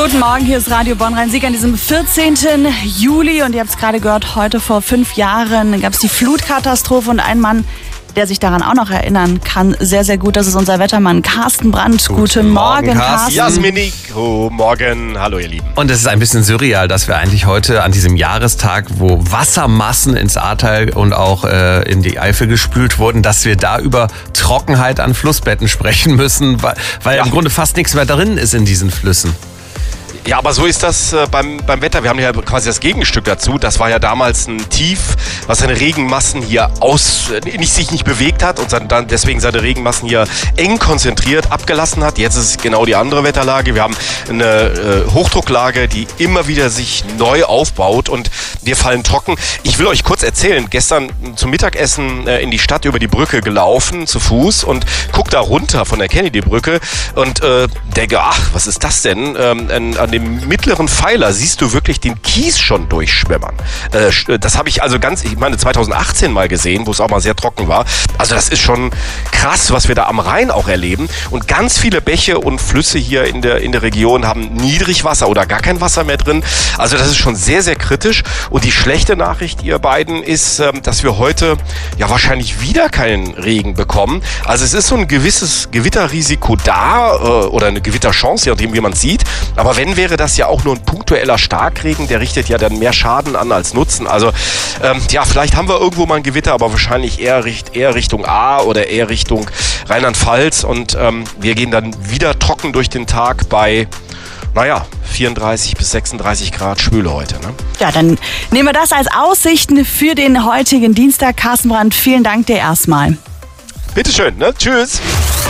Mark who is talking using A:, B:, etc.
A: Guten Morgen, hier ist Radio Bonn-Rhein-Sieg an diesem 14. Juli. Und ihr habt es gerade gehört, heute vor 5 Jahren gab es die Flutkatastrophe und ein Mann, der sich daran auch noch erinnern kann, sehr, sehr gut. Das ist unser Wettermann Carsten Brandt. Guten Morgen, Carsten.
B: Jasminiko, morgen. Hallo, ihr Lieben.
C: Und es ist ein bisschen surreal, dass wir eigentlich heute an diesem Jahrestag, wo Wassermassen ins Ahrtal und auch in die Eifel gespült wurden, dass wir da über Trockenheit an Flussbetten sprechen müssen, weil im Grunde fast nichts mehr drin ist in diesen Flüssen.
B: Ja, aber so ist das beim Wetter. Wir haben ja quasi das Gegenstück dazu. Das war ja damals ein Tief, was seine Regenmassen hier sich nicht bewegt hat und dann deswegen seine Regenmassen hier eng konzentriert abgelassen hat. Jetzt ist es genau die andere Wetterlage. Wir haben eine Hochdrucklage, die immer wieder sich neu aufbaut und wir fallen trocken. Ich will euch kurz erzählen, gestern zum Mittagessen in die Stadt über die Brücke gelaufen, zu Fuß, und guck da runter von der Kennedy-Brücke und denke, ach, was ist das denn? An dem mittleren Pfeiler siehst du wirklich den Kies schon durchschwimmern. Das habe ich also 2018 mal gesehen, wo es auch mal sehr trocken war. Also das ist schon krass, was wir da am Rhein auch erleben. Und ganz viele Bäche und Flüsse hier in der Region haben Niedrigwasser oder gar kein Wasser mehr drin. Also das ist schon sehr, sehr kritisch. Und die schlechte Nachricht, ihr beiden, ist, dass wir heute ja wahrscheinlich wieder keinen Regen bekommen. Also es ist so ein gewisses Gewitterrisiko da oder eine Gewitterchance, je nachdem, wie man es sieht. Aber wenn wäre das ja auch nur ein punktueller Starkregen, der richtet ja dann mehr Schaden an als Nutzen. Also vielleicht haben wir irgendwo mal ein Gewitter, aber wahrscheinlich eher Richtung A oder eher Richtung Rheinland-Pfalz. Und wir gehen dann wieder trocken durch den Tag bei 34 bis 36 Grad Schwüle heute. Ne?
A: Ja, dann nehmen wir das als Aussichten für den heutigen Dienstag. Carsten Brandt, vielen Dank dir erstmal.
B: Bitteschön, ne? Tschüss.